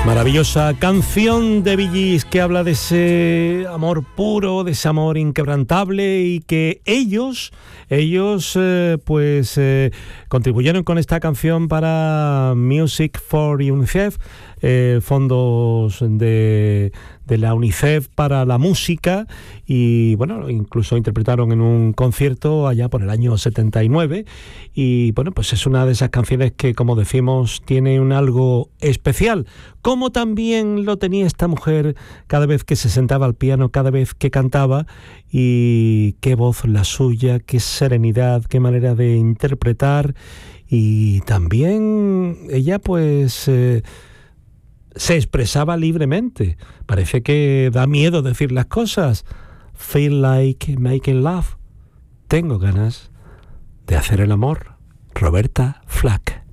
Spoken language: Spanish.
Maravillosa canción de Bee Gees que habla de ese amor puro, de ese amor inquebrantable, y que ellos contribuyeron con esta canción para Music for UNICEF, fondos de la UNICEF para la música, y bueno, incluso interpretaron en un concierto allá por el año 79, y bueno, pues es una de esas canciones que, como decimos, tiene un algo especial, como también lo tenía esta mujer cada vez que se sentaba al piano, cada vez que cantaba. Y qué voz la suya, qué serenidad, qué manera de interpretar. Y también ella se expresaba libremente. Parece que da miedo decir las cosas. Feel like making love. Tengo ganas de hacer el amor. Roberta Flack.